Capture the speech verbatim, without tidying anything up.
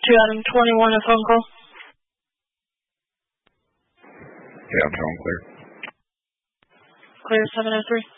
two Adam twenty-one, a phone call. Yeah, I'm phone clear. Clear seven oh three.